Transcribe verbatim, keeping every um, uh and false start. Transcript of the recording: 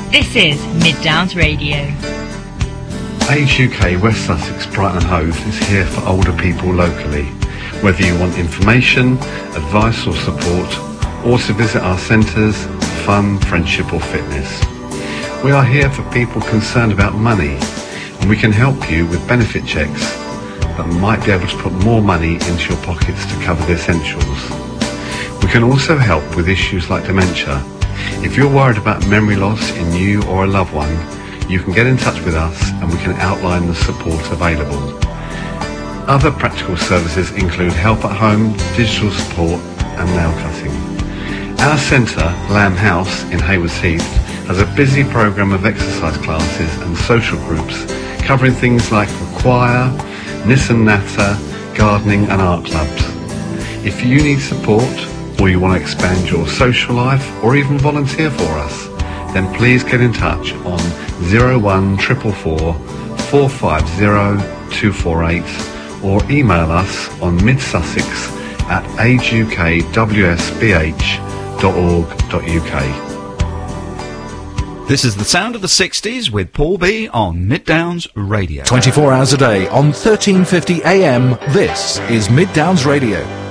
This is Mid Downs Radio. Age U K West Sussex Brighton Hove is here for older people locally. Whether you want information, advice or support, or to visit our centres, fun, friendship or fitness. We are here for people concerned about money, and we can help you with benefit checks that might be able to put more money into your pockets to cover the essentials. We can also help with issues like dementia. If you're worried about memory loss in you or a loved one, you can get in touch with us and we can outline the support available. Other practical services include help at home, digital support and nail cutting. Our centre, Lamb House in Haywards Heath, has a busy programme of exercise classes and social groups covering things like the choir, Nis and Natter, gardening and art clubs. If you need support or you want to expand your social life or even volunteer for us, then please get in touch on zero one four four four, four five zero, two four eight or email us on midsussex at age u k w s b h dot org dot u k. This is the sound of the sixties with Paul B on Mid Downs Radio. twenty-four hours a day on thirteen fifty A M, this is Mid Downs Radio.